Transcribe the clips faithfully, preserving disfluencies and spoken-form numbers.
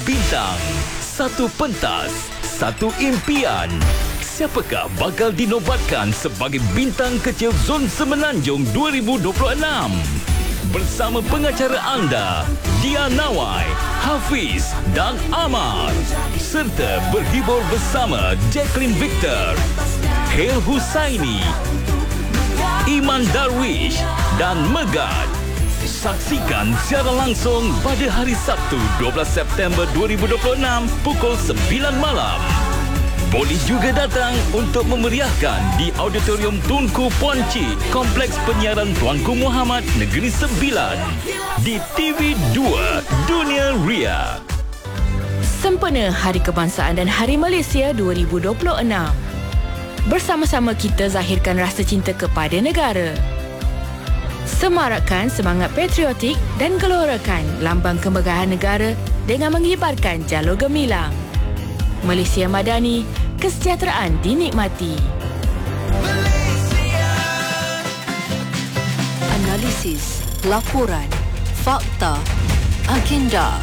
bintang, satu pentas, satu impian. Siapakah bakal dinobatkan sebagai bintang kecil Zon Semenanjung dua ribu dua puluh enam? Bersama pengacara anda, Dia Nawai, Hafiz dan Amar. Serta berhibur bersama Jacqueline Victor, Hel Husaini, Iman Darwish dan Megat. Saksikan secara langsung pada hari Sabtu dua belas September dua ribu dua puluh enam pukul sembilan malam. Boleh juga datang untuk memeriahkan di Auditorium Tunku Puan Cik, Kompleks Penyiaran Tuanku Muhammad Negeri Sembilan di T V dua Dunia Ria. Sempena Hari Kebangsaan dan Hari Malaysia dua ribu dua puluh enam. Bersama-sama kita zahirkan rasa cinta kepada negara. Semarakkan semangat patriotik dan gelorakan lambang kemegahan negara dengan mengibarkan jalur gemilang. Malaysia Madani, kesejahteraan dinikmati. Analisis, laporan, fakta, agenda.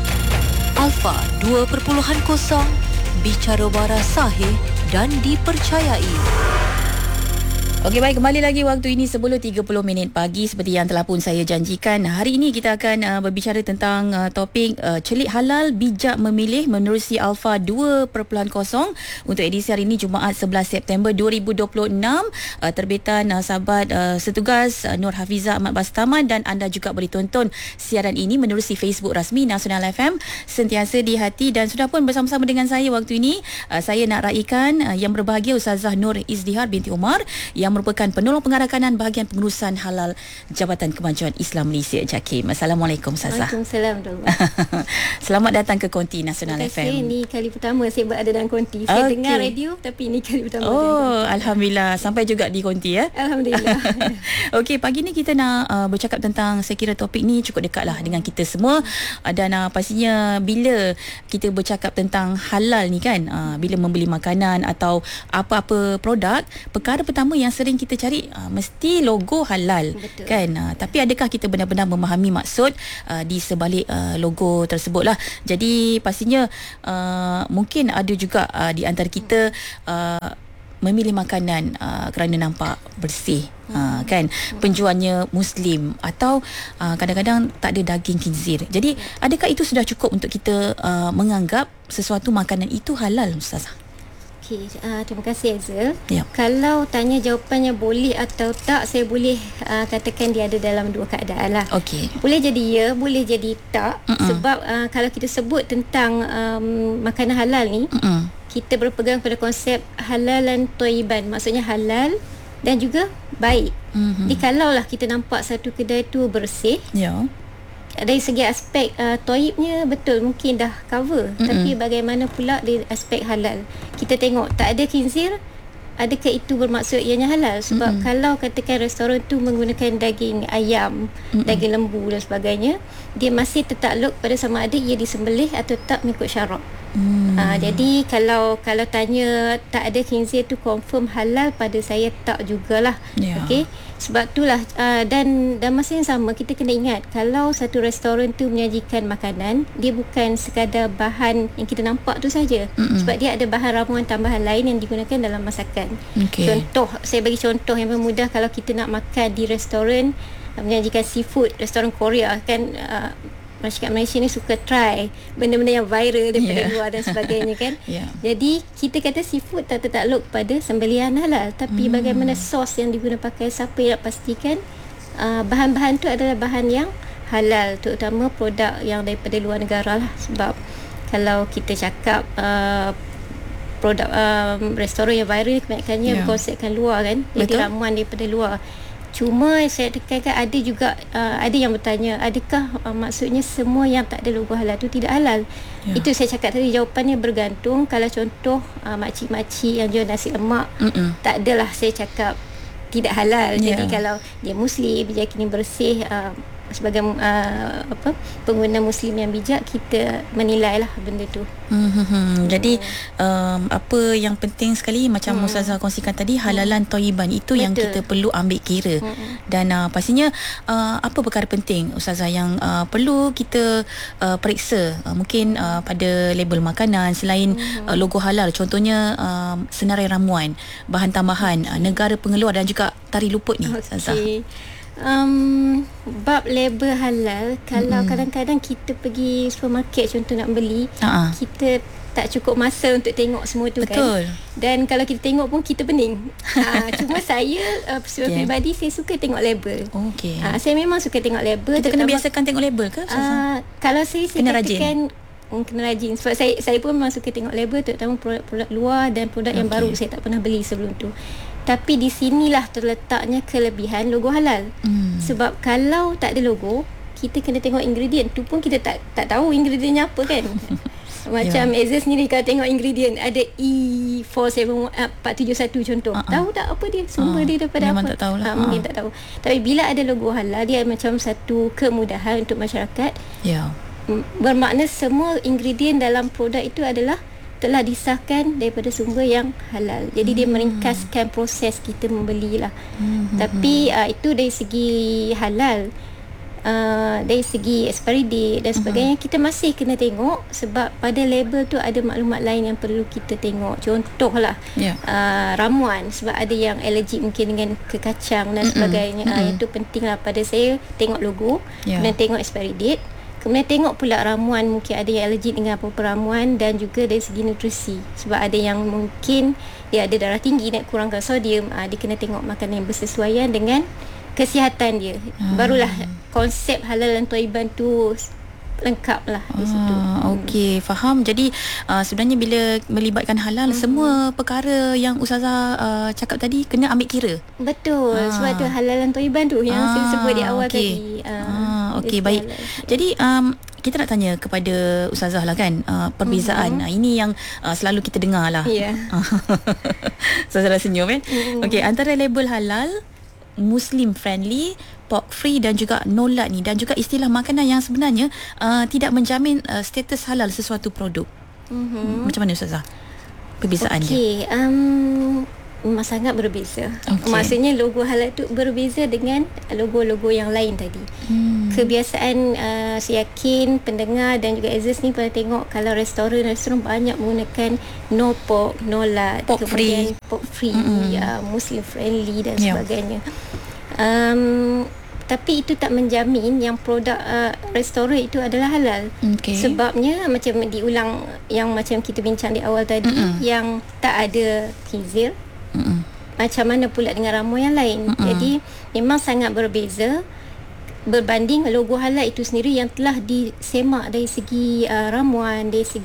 Alpha dua perpuluhan kosong, bicara waras sahih dan dipercayai. Okey, baik, kembali lagi waktu ini sepuluh tiga puluh minit pagi seperti yang telah pun saya janjikan. Hari ini kita akan uh, berbicara tentang uh, topik uh, celik halal bijak memilih menerusi Alpha dua perpuluhan kosong untuk edisi hari ini Jumaat sebelas September dua ribu dua puluh enam, uh, terbitan uh, sahabat uh, setugas uh, Nur Hafizah Ahmad Bastaman, dan anda juga boleh tonton siaran ini menerusi Facebook rasmi Nasional F M, sentiasa di hati. Dan sudah pun bersama-sama dengan saya waktu ini, uh, saya nak raikan uh, yang berbahagia Ustazah Nur Izdihar binti Umar yang merupakan penolong pengarahkanan bahagian pengurusan halal Jabatan Kemajuan Islam Malaysia JAKIM. Assalamualaikum Ustazah. Waalaikumsalam. Selamat datang ke Konti Nasional F M. Ini kali pertama saya berada dalam Konti. Saya okay. dengar radio tapi ini kali pertama. Oh, alhamdulillah, sampai juga di Konti ya. Alhamdulillah. Okey, pagi ni kita nak uh, bercakap tentang, saya kira topik ni cukup dekatlah dengan kita semua, uh, dan uh, pastinya bila kita bercakap tentang halal ni kan, uh, bila membeli makanan atau apa-apa produk, perkara pertama yang sering kita cari uh, mesti logo halal. Betul. Kan, uh, tapi adakah kita benar-benar memahami maksud uh, di sebalik uh, logo tersebut lah. Jadi pastinya uh, mungkin ada juga uh, di antara kita uh, memilih makanan uh, kerana nampak bersih, uh, kan, penjualnya Muslim atau uh, kadang-kadang tak ada daging khinzir. Jadi adakah itu sudah cukup untuk kita uh, menganggap sesuatu makanan itu halal, Ustazah? Okay, uh, terima kasih Hazel. Yep. Kalau tanya jawapannya boleh atau tak, saya boleh uh, katakan dia ada dalam dua keadaan lah. Okay. Boleh jadi ya, boleh jadi tak. Mm-mm. Sebab uh, kalau kita sebut tentang um, makanan halal ni, Mm-mm. kita berpegang pada konsep halalan thayyiban, maksudnya halal dan juga baik. Mm-hmm. Jadi kalaulah kita nampak satu kedai tu bersih, yeah, dari segi aspek uh, toibnya betul mungkin dah cover, mm-hmm. tapi bagaimana pula dari aspek halal, kita tengok tak ada khinzir, adakah itu bermaksud ianya halal? Sebab mm-hmm. kalau katakan restoran tu menggunakan daging ayam, mm-hmm. daging lembu dan sebagainya, dia masih tertakluk pada sama ada ia disembelih atau tak mengikut syarak. Hmm. Uh, jadi kalau kalau tanya tak ada khinzir tu confirm halal, pada saya tak jugalah. Yeah. Okey. Sebab itulah uh, dan dan masa yang sama kita kena ingat, kalau satu restoran tu menyajikan makanan, dia bukan sekadar bahan yang kita nampak tu saja. Mm-mm. Sebab dia ada bahan ramuan tambahan lain yang digunakan dalam masakan. Okay. Contoh, saya bagi contoh yang mudah, kalau kita nak makan di restoran uh, menyajikan seafood, restoran Korea kan, uh, masyarakat Malaysia ni suka try benda-benda yang viral daripada yeah. luar dan sebagainya kan. Yeah. Jadi kita kata seafood tak tertakluk pada sembelihan halal, tapi hmm. bagaimana sos yang digunakan pakai, siapa yang nak pastikan uh, bahan-bahan tu adalah bahan yang halal, terutama produk yang daripada luar negara lah. Sebab kalau kita cakap uh, produk um, restoran yang viral kebanyakannya yeah. berkonsepkan luar kan, jadi ramuan daripada luar. Cuma saya tekankan ada juga uh, ada yang bertanya, adakah uh, maksudnya semua yang tak ada logo halal tu tidak halal? Ya. Itu saya cakap tadi, jawapannya bergantung. Kalau contoh uh, makcik-makcik yang jual nasi lemak, Mm-mm. tak adalah saya cakap tidak halal. Ya. Jadi kalau dia Muslim, dia kini bersih, uh, sebagai uh, apa pengguna Muslim yang bijak, kita menilailah benda tu. Hmm, jadi um, apa yang penting sekali macam hmm. Ustazah kongsikan tadi, halalan thayyiban itu Betul. yang kita perlu ambil kira. Hmm. Dan uh, pastinya uh, apa perkara penting Ustazah yang uh, perlu kita uh, periksa uh, mungkin uh, pada label makanan selain hmm. uh, logo halal, contohnya uh, senarai ramuan, bahan tambahan, uh, negara pengeluar dan juga tarikh luput ni. Ustazah. Okey. Um, bab label halal, kalau mm-hmm. kadang-kadang kita pergi supermarket contoh nak beli, uh-uh. kita tak cukup masa untuk tengok semua tu. Betul. Kan. Dan kalau kita tengok pun kita pening. ha, cuma saya uh, secara okay. peribadi saya suka tengok label. Okey. Ha, saya memang suka tengok label. Kita kena biasakan tengok label ke? Uh, kalau saya saya kena katakan rajin. Kena rajin sebab saya saya pun memang suka tengok label, terutama produk-produk luar dan produk okay. yang baru saya tak pernah beli sebelum tu. Tapi di sinilah terletaknya kelebihan logo halal. Hmm. Sebab kalau tak ada logo, kita kena tengok ingredient tu pun kita tak tak tahu ingredientnya apa kan. Macam yeah. Azza sendiri kalau tengok ingredient ada E four seven empat tujuh satu contoh. Uh-uh. Tahu tak apa dia? Sumber uh, dia daripada memang apa? Tak tahulah. Ha, mungkin uh. tak tahu. Tapi bila ada logo halal, dia macam satu kemudahan untuk masyarakat. Ya. Yeah. Bermakna semua ingredient dalam produk itu adalah telah disahkan daripada sumber yang halal. Jadi hmm. dia meringkaskan proses kita membelilah. Hmm. Tapi uh, itu dari segi halal. Uh, dari segi expiry date dan sebagainya, hmm. kita masih kena tengok sebab pada label tu ada maklumat lain yang perlu kita tengok. Contohlah yeah. uh, ramuan, sebab ada yang alergik mungkin dengan ke kacang dan sebagainya. Hmm. Uh, itu pentinglah pada saya tengok logo, yeah. kemudian tengok expiry date. Kemudian tengok pula ramuan, mungkin ada yang alergik dengan apa-apa ramuan, dan juga dari segi nutrisi. Sebab ada yang mungkin dia ada darah tinggi, nak kurangkan sodium, aa, dia kena tengok makanan yang bersesuaian dengan kesihatan dia. Hmm. Barulah konsep halal dan thayyiban tu lengkap lah di situ. Ah, Okey, faham. Jadi uh, sebenarnya bila melibatkan halal, hmm. semua perkara yang Ustazah uh, cakap tadi kena ambil kira. Betul. Ah. Sebab tu halal dan thayyiban tu yang ah, saya sebut di awal okay. tadi. Ah, ah, Okey, baik. Halal. Jadi um, kita nak tanya kepada Ustazah lah kan, uh, perbezaan. Mm-hmm. Uh, ini yang uh, selalu kita dengar lah. Ya. Yeah. Ustazah senyum kan. Mm-hmm. Okey, antara label halal, Muslim friendly, pork free dan juga no lard ni, dan juga istilah makanan yang sebenarnya uh, tidak menjamin uh, status halal sesuatu produk. Mm-hmm. Macam mana Ustazah perbezaan dia? Okey, um, memang sangat berbeza. Okay. Maksudnya logo halal tu berbeza dengan logo-logo yang lain tadi. Hmm. Kebiasaan uh, saya yakin pendengar dan juga Aziz ni pernah tengok kalau restoran-restoran banyak menggunakan no pork, no lard, pork kemudian free, pork free, mm-hmm. uh, Muslim friendly dan yeah. sebagainya. Um, tapi itu tak menjamin yang produk uh, restoran itu adalah halal. Okay. Sebabnya macam diulang yang macam kita bincang di awal tadi, mm-hmm. yang tak ada khinzir. Mm-mm. Macam mana pula dengan ramuan yang lain. Mm-mm. Jadi memang sangat berbeza berbanding logo halal itu sendiri yang telah disemak dari segi uh, ramuan, dari segi